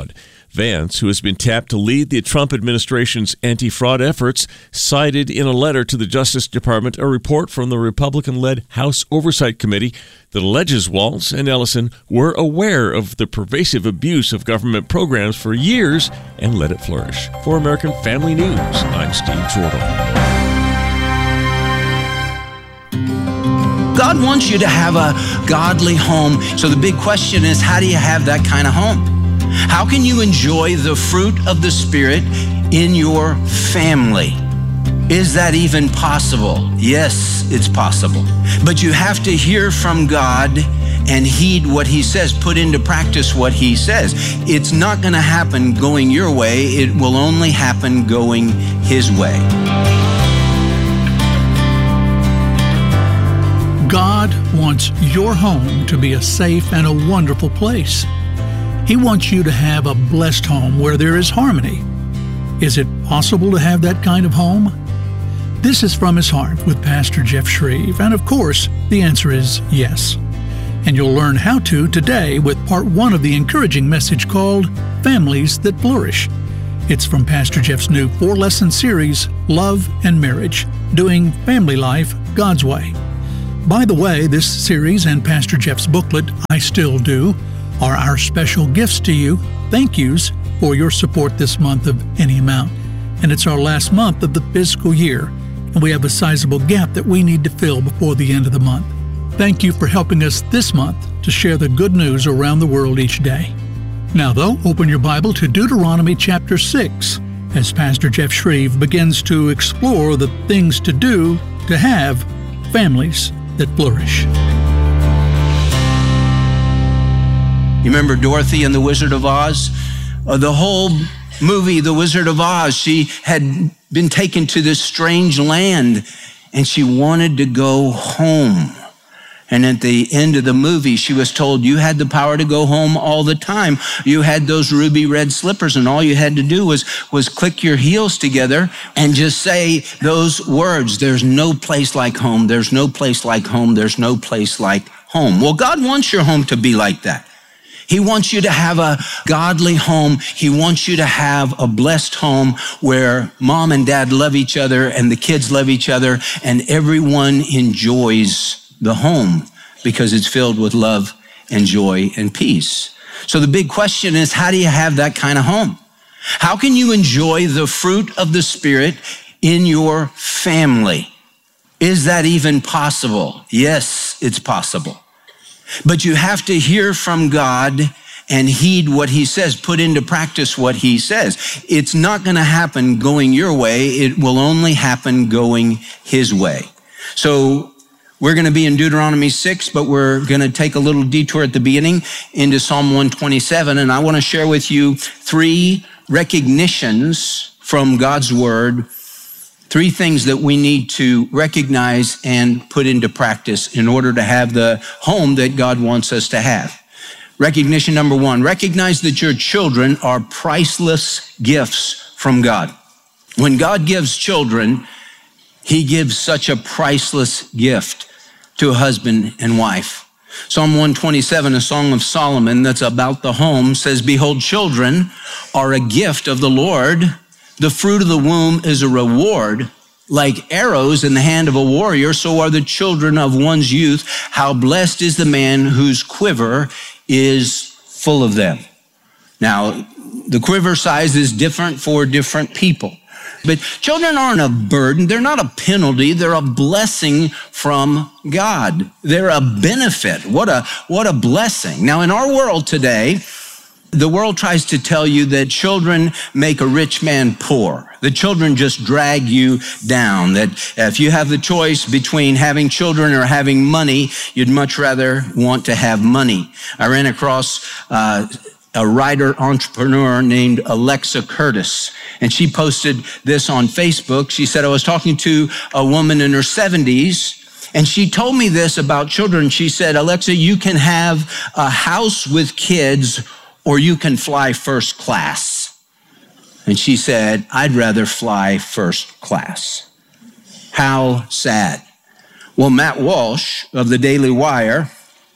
Vance, who has been tapped to lead the Trump administration's anti-fraud efforts, cited in a letter to the Justice Department a report from the Republican-led House Oversight Committee that alleges Walz and Ellison were aware of the pervasive abuse of government programs for years and let it flourish. For American Family News, I'm Steve Jordan. God wants you to have a godly home. So the big question is, how do you have that kind of home? How can you enjoy the fruit of the Spirit in your family? Is that even possible? Yes, it's possible. But you have to hear from God and heed what He says, put into practice what He says. It's not going to happen going your way. It will only happen going His way. God wants your home to be a safe and a wonderful place. He wants you to have a blessed home where there is harmony. Is it possible to have that kind of home? This is From His Heart with Pastor Jeff Shreve, and of course, the answer is yes. And you'll learn how to today with part one of the encouraging message called Families That Flourish. It's from Pastor Jeff's new four-lesson series, Love and Marriage, Doing Family Life God's Way. By the way, this series and Pastor Jeff's booklet, I Still Do, are our special gifts to you, thank yous for your support this month of any amount. And it's our last month of the fiscal year, and we have a sizable gap that we need to fill before the end of the month. Thank you for helping us this month to share the good news around the world each day. Now, though, open your Bible to Deuteronomy chapter six, as Pastor Jeff Shreve begins to explore the things to do to have families that flourish. You remember Dorothy and the Wizard of Oz? Uh, the whole movie, The Wizard of Oz, she had been taken to this strange land and she wanted to go home. And at the end of the movie, she was told you had the power to go home all the time. You had those ruby red slippers and all you had to do was, was click your heels together and just say those words. There's no place like home. There's no place like home. There's no place like home. Well, God wants your home to be like that. He wants you to have a godly home. He wants you to have a blessed home where mom and dad love each other and the kids love each other and everyone enjoys the home because it's filled with love and joy and peace. So the big question is, how do you have that kind of home? How can you enjoy the fruit of the Spirit in your family? Is that even possible? Yes, it's possible. But you have to hear from God and heed what He says, put into practice what He says. It's not going to happen going your way. It will only happen going His way. So we're going to be in Deuteronomy six, but we're going to take a little detour at the beginning into Psalm one twenty-seven. And I want to share with you three recognitions from God's Word, three things that we need to recognize and put into practice in order to have the home that God wants us to have. Recognition number one, recognize that your children are priceless gifts from God. When God gives children, He gives such a priceless gift to a husband and wife. Psalm one twenty-seven, a song of Solomon that's about the home, says, behold, children are a gift of the Lord. The fruit of the womb is a reward. Like arrows in the hand of a warrior, so are the children of one's youth. How blessed is the man whose quiver is full of them. Now, the quiver size is different for different people. But children aren't a burden. They're not a penalty. They're a blessing from God. They're a benefit. What a, what a blessing. Now, in our world today, the world tries to tell you that children make a rich man poor. The children just drag you down. That if you have the choice between having children or having money, you'd much rather want to have money. I ran across uh, a writer entrepreneur named Alexa Curtis, and she posted this on Facebook. She said, I was talking to a woman in her seventies, and she told me this about children. She said, Alexa, you can have a house with kids or you can fly first class. And she said, I'd rather fly first class. How sad. Well, Matt Walsh of the Daily Wire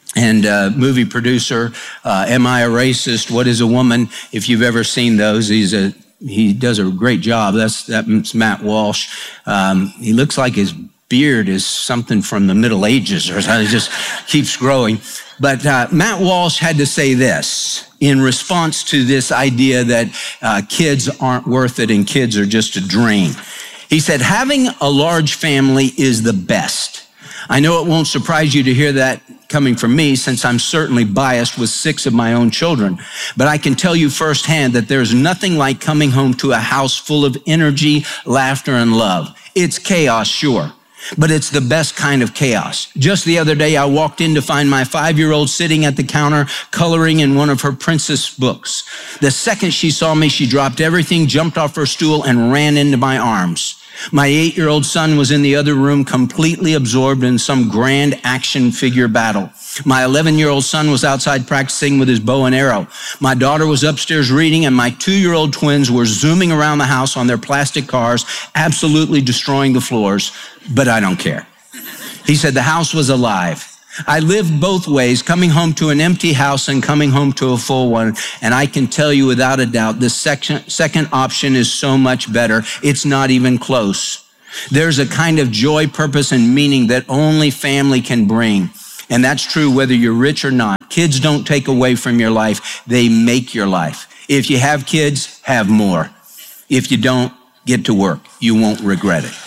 and uh, movie producer. Uh, Am I a Racist? What is a Woman? If you've ever seen those, he's a he does a great job. That's that's Matt Walsh. Um, he looks like his beard is something from the Middle Ages or something. It just keeps growing. But uh, Matt Walsh had to say this in response to this idea that uh, kids aren't worth it and kids are just a drain. He said, having a large family is the best. I know it won't surprise you to hear that coming from me, since I'm certainly biased with six of my own children. But I can tell you firsthand that there's nothing like coming home to a house full of energy, laughter, and love. It's chaos, sure, but it's the best kind of chaos. Just the other day, I walked in to find my five-year-old sitting at the counter coloring in one of her princess books. The second she saw me, she dropped everything, jumped off her stool, and ran into my arms. My eight-year-old son was in the other room, completely absorbed in some grand action figure battle. My eleven-year-old son was outside practicing with his bow and arrow. My daughter was upstairs reading, and my two-year-old twins were zooming around the house on their plastic cars, absolutely destroying the floors, but I don't care. He said the house was alive. I lived both ways, coming home to an empty house and coming home to a full one. And I can tell you without a doubt, the second, second option is so much better. It's not even close. There's a kind of joy, purpose, and meaning that only family can bring. And that's true whether you're rich or not. Kids don't take away from your life. They make your life. If you have kids, have more. If you don't, get to work. You won't regret it.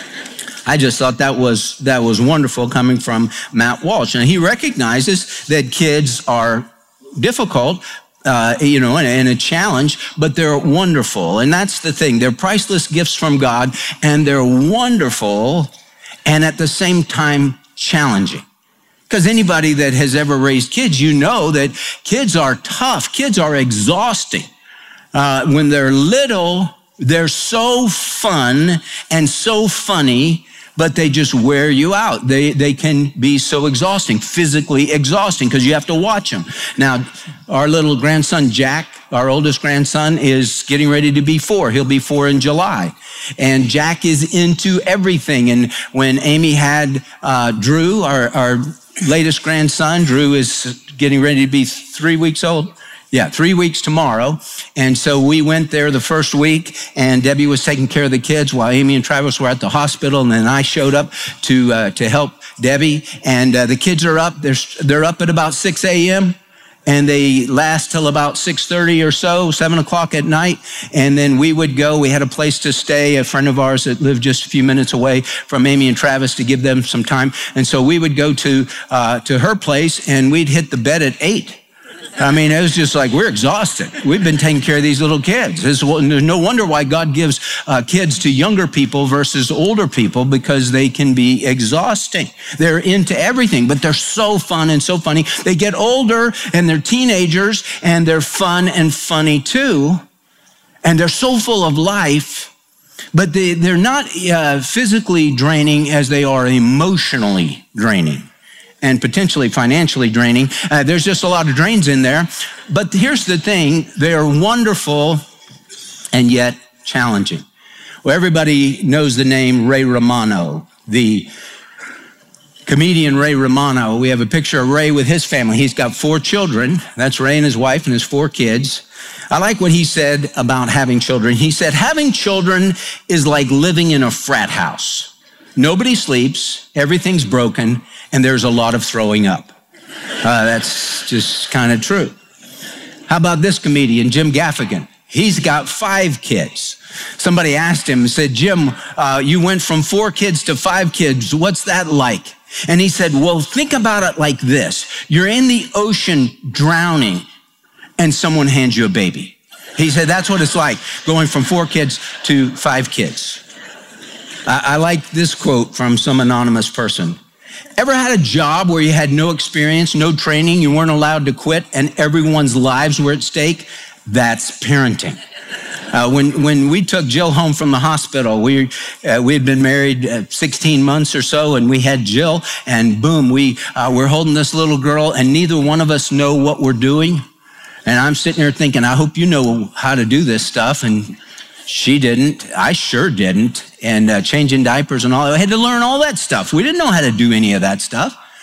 I just thought that was that was wonderful coming from Matt Walsh. And he recognizes that kids are difficult, uh, you know, and, and a challenge, but they're wonderful. And that's the thing. They're priceless gifts from God, and they're wonderful and at the same time challenging. Because anybody that has ever raised kids, you know that kids are tough. Kids are exhausting. Uh, when they're little, they're so fun and so funny, but they just wear you out. They they can be so exhausting, physically exhausting, because you have to watch them. Now, our little grandson, Jack, our oldest grandson, is getting ready to be four. He'll be four in July. And Jack is into everything. And when Amy had uh, Drew, our, our latest grandson, Drew is getting ready to be three weeks old. Yeah, three weeks tomorrow. And so we went there the first week, and Debbie was taking care of the kids while Amy and Travis were at the hospital. And then I showed up to uh, to help Debbie. And uh, the kids are up. They're, they're up at about six a.m., and they last till about six thirty or so, seven o'clock at night. And then we would go. We had a place to stay, a friend of ours that lived just a few minutes away from Amy and Travis, to give them some time. And so we would go to uh, to her place, and we'd hit the bed at eight. I mean, it was just like, we're exhausted. We've been taking care of these little kids. There's no wonder why God gives uh, kids to younger people versus older people, because they can be exhausting. They're into everything, but they're so fun and so funny. They get older and they're teenagers, and they're fun and funny too. And they're so full of life, but they, they're not uh, physically draining as they are emotionally draining. And potentially financially draining. Uh, there's just a lot of drains in there. But here's the thing, they're wonderful and yet challenging. Well, everybody knows the name Ray Romano, the comedian Ray Romano. We have a picture of Ray with his family. He's got four children. That's Ray and his wife and his four kids. I like what he said about having children. He said, having children is like living in a frat house. Nobody sleeps, everything's broken, and there's a lot of throwing up. Uh, that's just kind of true. How about this comedian, Jim Gaffigan? He's got five kids. Somebody asked him, said, Jim, uh, you went from four kids to five kids. What's that like? And he said, well, think about it like this. You're in the ocean drowning, and someone hands you a baby. He said, that's what it's like, going from four kids to five kids. I, I like this quote from some anonymous person. Ever had a job where you had no experience, no training, you weren't allowed to quit, and everyone's lives were at stake? That's parenting. Uh, when when we took Jill home from the hospital, we uh, we had been married uh, sixteen months or so, and we had Jill, and boom, we uh, we're holding this little girl, and neither one of us know what we're doing. And I'm sitting there thinking, I hope you know how to do this stuff, and she didn't. I sure didn't. And uh, changing diapers and all, I had to learn all that stuff. We didn't know how to do any of that stuff.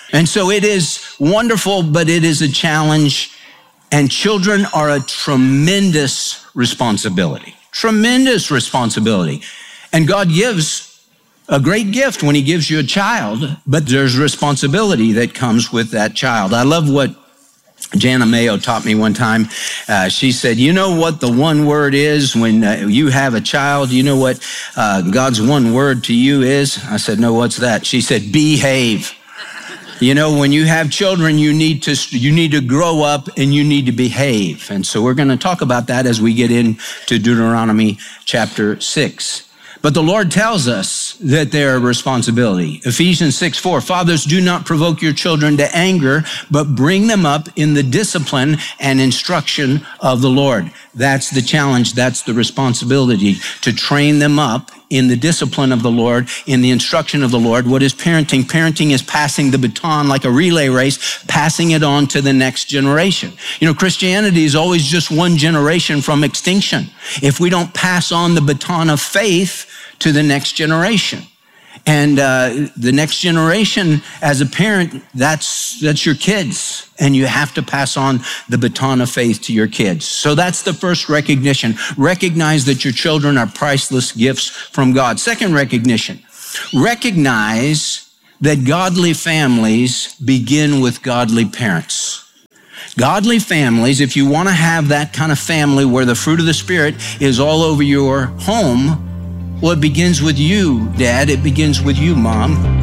And so it is wonderful, but it is a challenge. And children are a tremendous responsibility, tremendous responsibility. And God gives a great gift when he gives you a child, but there's responsibility that comes with that child. I love what Jana Mayo taught me one time. Uh, she said, you know what the one word is when uh, you have a child? You know what uh, God's one word to you is? I said, no, what's that? She said, behave. You know, when you have children, you need to you need to grow up and you need to behave. And so we're going to talk about that as we get into Deuteronomy chapter six. But the Lord tells us that they're a responsibility. Ephesians six four, fathers, do not provoke your children to anger, but bring them up in the discipline and instruction of the Lord. That's the challenge. That's the responsibility, to train them up in the discipline of the Lord, in the instruction of the Lord. What is parenting? Parenting is passing the baton like a relay race, passing it on to the next generation. You know, Christianity is always just one generation from extinction if we don't pass on the baton of faith to the next generation. And uh, the next generation, as a parent, that's that's your kids. And you have to pass on the baton of faith to your kids. So that's the first recognition. Recognize that your children are priceless gifts from God. Second recognition, recognize that godly families begin with godly parents. Godly families, if you want to have that kind of family where the fruit of the Spirit is all over your home, well, it begins with you, Dad. It begins with you, Mom.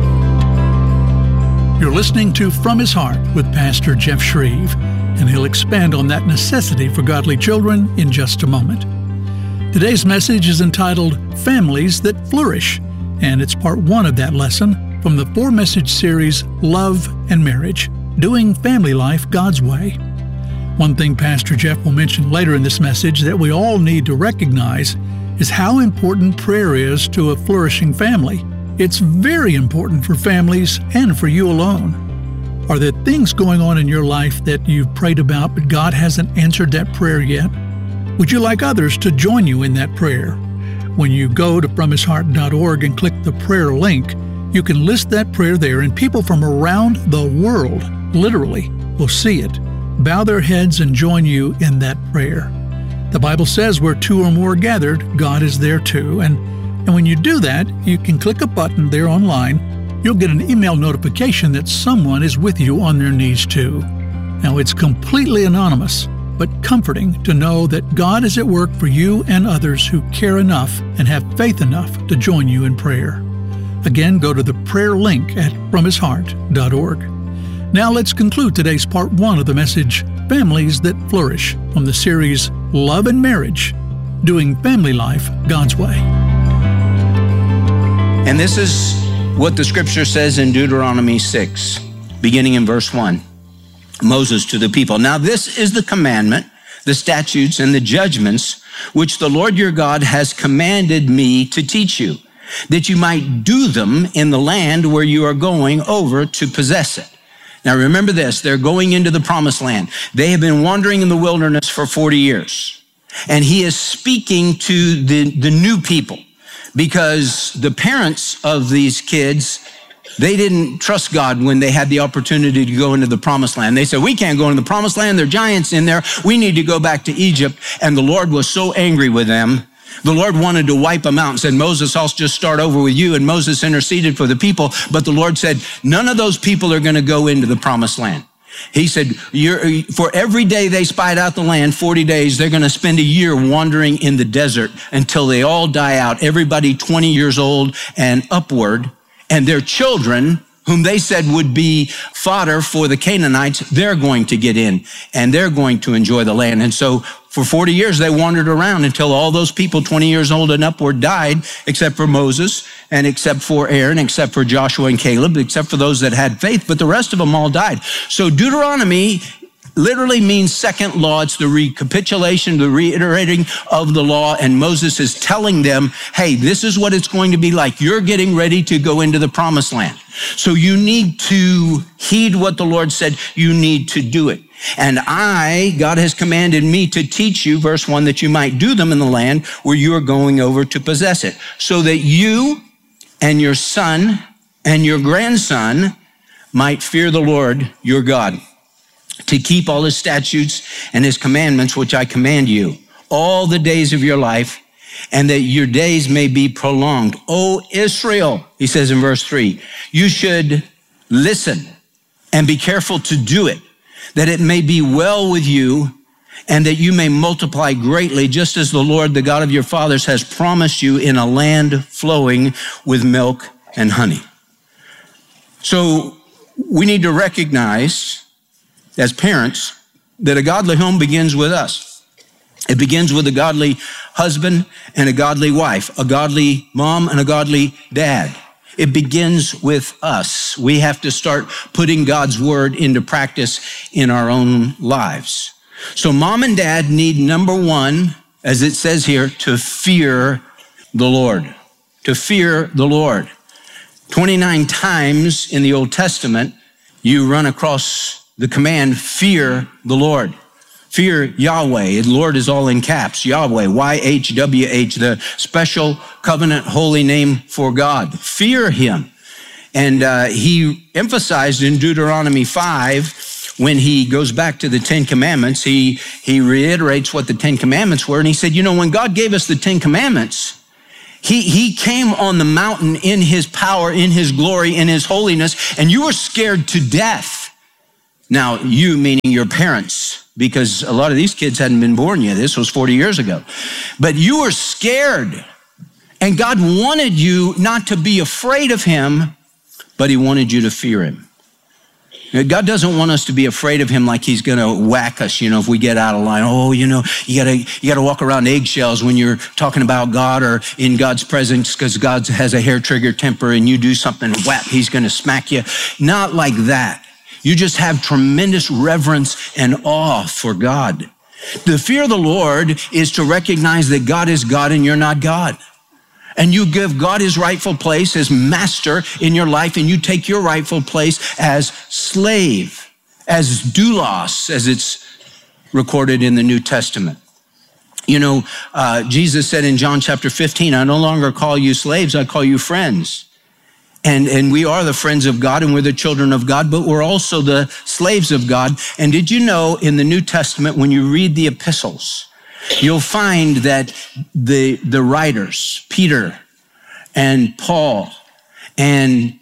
You're listening to From His Heart with Pastor Jeff Shreve, and he'll expand on that necessity for godly children in just a moment. Today's message is entitled Families That Flourish, and it's part one of that lesson from the four-message series Love and Marriage, Doing Family Life God's Way. One thing Pastor Jeff will mention later in this message that we all need to recognize is how important prayer is to a flourishing family. It's very important for families and for you alone. Are there things going on in your life that you've prayed about, but God hasn't answered that prayer yet? Would you like others to join you in that prayer? When you go to from his heart dot org and click the prayer link, you can list that prayer there, and people from around the world, literally, will see it, bow their heads, and join you in that prayer. The Bible says where two or more are gathered, God is there too. And, and when you do that, you can click a button there online. You'll get an email notification that someone is with you on their knees too. Now, it's completely anonymous, but comforting to know that God is at work for you and others who care enough and have faith enough to join you in prayer. Again, go to the prayer link at from his heart dot org. Now let's conclude today's part one of the message, Families That Flourish, from the series Love and Marriage, Doing Family Life God's Way. And this is what the scripture says in Deuteronomy six, beginning in verse one. Moses to the people, now this is the commandment, the statutes and the judgments which the Lord your God has commanded me to teach you, that you might do them in the land where you are going over to possess it. Now remember this, they're going into the promised land. They have been wandering in the wilderness for forty years. And he is speaking to the, the new people, because the parents of these kids, they didn't trust God when they had the opportunity to go into the promised land. They said, we can't go into the promised land. There are giants in there. We need to go back to Egypt. And the Lord was so angry with them. The Lord wanted to wipe them out and said, Moses, I'll just start over with you. And Moses interceded for the people. But the Lord said, none of those people are going to go into the promised land. He said, You're, for every day they spied out the land, forty days, they're going to spend a year wandering in the desert until they all die out, everybody twenty years old and upward. And their children, whom they said would be fodder for the Canaanites, they're going to get in and they're going to enjoy the land. And so for forty years, they wandered around until all those people twenty years old and upward died, except for Moses and except for Aaron, except for Joshua and Caleb, except for those that had faith, but the rest of them all died. So Deuteronomy literally means second law. It's the recapitulation, the reiterating of the law. And Moses is telling them, hey, this is what it's going to be like. You're getting ready to go into the promised land. So you need to heed what the Lord said. You need to do it. And I, God has commanded me to teach you, verse one, that you might do them in the land where you are going over to possess it, so that you and your son and your grandson might fear the Lord your God, to keep all his statutes and his commandments, which I command you, all the days of your life, and that your days may be prolonged. O Israel, he says in verse three, you should listen and be careful to do it, that it may be well with you and that you may multiply greatly, just as the Lord, the God of your fathers, has promised you in a land flowing with milk and honey. So we need to recognize as parents that a godly home begins with us. It begins with a godly husband and a godly wife, a godly mom and a godly dad. It begins with us. We have to start putting God's word into practice in our own lives. So mom and dad need, number one, as it says here, to fear the Lord. To fear the Lord. twenty-nine times in the Old Testament, you run across the command, fear the Lord. Fear Yahweh. The Lord is all in caps. Yahweh, Y H W H, the special covenant holy name for God. Fear him. And uh, he emphasized in Deuteronomy five, when he goes back to the Ten Commandments, he, he reiterates what the Ten Commandments were. And he said, you know, when God gave us the Ten Commandments, he, he came on the mountain in his power, in his glory, in his holiness, and you were scared to death. Now, you meaning your parents, because a lot of these kids hadn't been born yet. This was forty years ago. But you were scared. And God wanted you not to be afraid of him, but he wanted you to fear him. God doesn't want us to be afraid of him like he's going to whack us, you know, if we get out of line. Oh, you know, you got to you got to walk around eggshells when you're talking about God or in God's presence because God has a hair-trigger temper and you do something, whap, he's going to smack you. Not like that. You just have tremendous reverence and awe for God. The fear of the Lord is to recognize that God is God and you're not God. And you give God his rightful place as master in your life, and you take your rightful place as slave, as doulos, as it's recorded in the New Testament. You know, uh, Jesus said in John chapter fifteen, I no longer call you slaves, I call you friends. And, and we are the friends of God and we're the children of God, but we're also the slaves of God. And did you know in the New Testament, when you read the epistles, you'll find that the, the writers, Peter and Paul and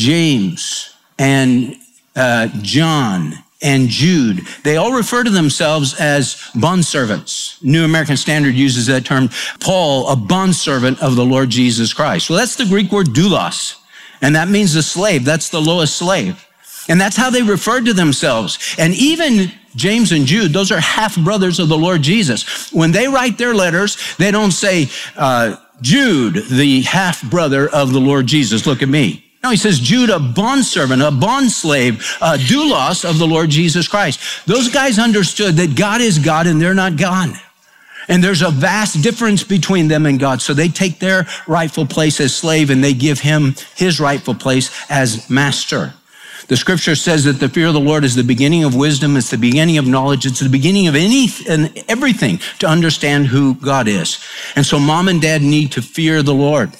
James and uh, John and Jude, they all refer to themselves as bondservants. New American Standard uses that term. Paul, a bondservant of the Lord Jesus Christ. Well, that's the Greek word doulos. And that means the slave. That's the lowest slave. And that's how they referred to themselves. And even James and Jude, those are half brothers of the Lord Jesus. When they write their letters, they don't say, uh, Jude, the half brother of the Lord Jesus. Look at me. No, he says, Jude, a bondservant, a bondslave, a doulos of the Lord Jesus Christ. Those guys understood that God is God and they're not God. And there's a vast difference between them and God. So they take their rightful place as slave and they give him his rightful place as master. The scripture says that the fear of the Lord is the beginning of wisdom. It's the beginning of knowledge. It's the beginning of any and everything to understand who God is. And so mom and dad need to fear the Lord.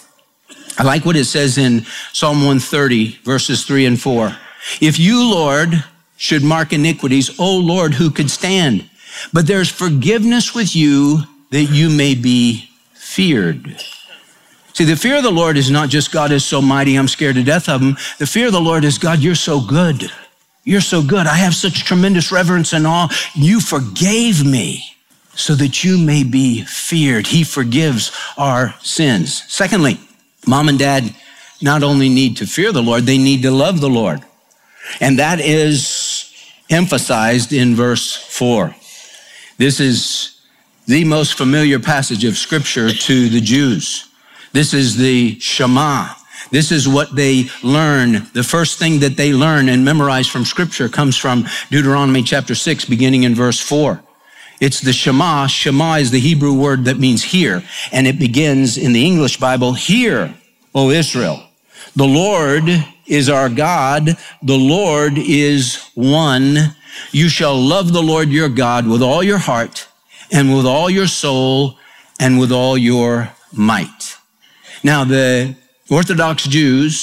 I like what it says in Psalm one thirty, verses three and four. If you, Lord, should mark iniquities, O Lord, who could stand? But there's forgiveness with you that you may be feared. See, the fear of the Lord is not just God is so mighty, I'm scared to death of him. The fear of the Lord is, God, you're so good. You're so good. I have such tremendous reverence and awe. You forgave me so that you may be feared. He forgives our sins. Secondly, mom and dad not only need to fear the Lord, they need to love the Lord. And that is emphasized in verse four. This is the most familiar passage of scripture to the Jews. This is the Shema. This is what they learn. The first thing that they learn and memorize from scripture comes from Deuteronomy chapter six, beginning in verse four. It's the Shema. Shema is the Hebrew word that means hear. And it begins in the English Bible, hear, O Israel. The Lord is our God. The Lord is one. You shall love the Lord your God with all your heart and with all your soul and with all your might. Now, the Orthodox Jews,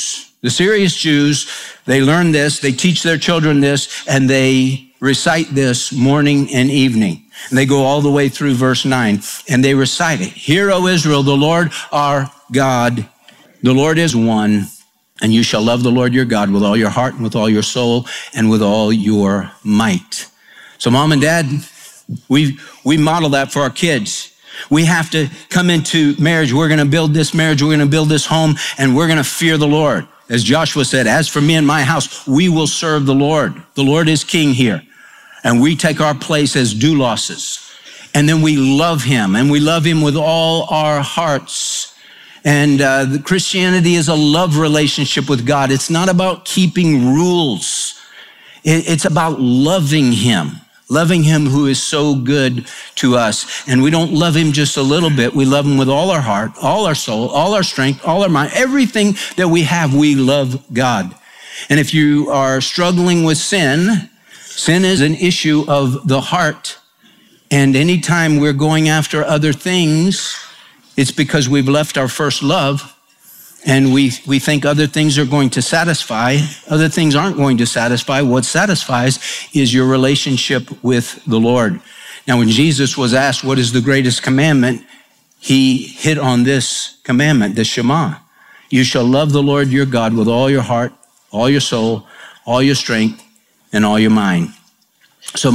The serious Jews, they learn this, they teach their children this, and they recite this morning and evening. And they go all the way through verse nine, and they recite it. Hear, O Israel, the Lord our God, the Lord is one, and you shall love the Lord your God with all your heart and with all your soul and with all your might. So mom and dad, we we model that for our kids. We have to come into marriage. We're going to build this marriage. We're going to build this home, and we're going to fear the Lord. As Joshua said, as for me and my house, we will serve the Lord. The Lord is king here. And we take our place as doulosses. And then we love him, and we love him with all our hearts. And uh, the Christianity is a love relationship with God. It's not about keeping rules. It, it's about loving him. Loving him who is so good to us. And we don't love him just a little bit. We love him with all our heart, all our soul, all our strength, all our mind. Everything that we have, we love God. And if you are struggling with sin, sin is an issue of the heart. And anytime we're going after other things, it's because we've left our first love. And we, we think other things are going to satisfy. Other things aren't going to satisfy. What satisfies is your relationship with the Lord. Now, when Jesus was asked, what is the greatest commandment? He hit on this commandment, the Shema. You shall love the Lord your God with all your heart, all your soul, all your strength, and all your mind. So